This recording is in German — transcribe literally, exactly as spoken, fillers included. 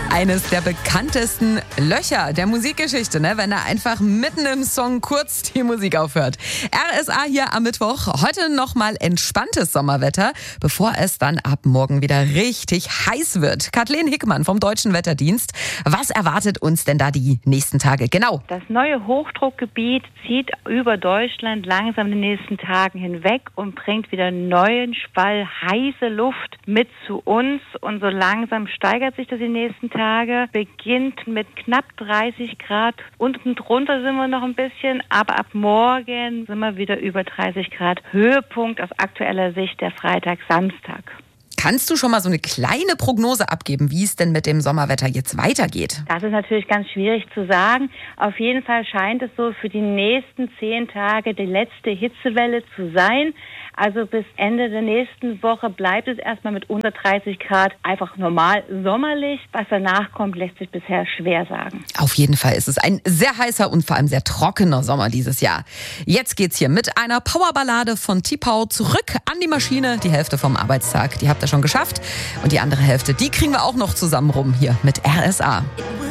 Eines der bekanntesten Löcher der Musikgeschichte, ne? Wenn er einfach mitten im Song kurz die Musik aufhört. R S A hier am Mittwoch. Heute nochmal entspanntes Sommerwetter, bevor es dann ab morgen wieder richtig heiß wird. Kathleen Hickmann vom Deutschen Wetterdienst. Was erwartet uns denn da die nächsten Tage? Genau. Das neue Hochdruckgebiet zieht über Deutschland langsam in den nächsten Tagen hinweg und bringt wieder neuen Schwall heiße Luft mit zu uns. Und so langsam steigert sich das die nächsten Tage. Beginnt mit knapp dreißig Grad. Unten drunter sind wir noch ein bisschen, aber ab morgen sind wir wieder über dreißig Grad. Höhepunkt aus aktueller Sicht der Freitag, Samstag. Kannst du schon mal so eine kleine Prognose abgeben, wie es denn mit dem Sommerwetter jetzt weitergeht? Das ist natürlich ganz schwierig zu sagen. Auf jeden Fall scheint es so für die nächsten zehn Tage die letzte Hitzewelle zu sein. Also bis Ende der nächsten Woche bleibt es erstmal mit unter dreißig Grad einfach normal sommerlich. Was danach kommt, lässt sich bisher schwer sagen. Auf jeden Fall ist es ein sehr heißer und vor allem sehr trockener Sommer dieses Jahr. Jetzt geht's hier mit einer Powerballade von T-Pau zurück an die Maschine. Die Hälfte vom Arbeitstag, die habt ihr schon geschafft. Und die andere Hälfte, die kriegen wir auch noch zusammen rum hier mit R S A.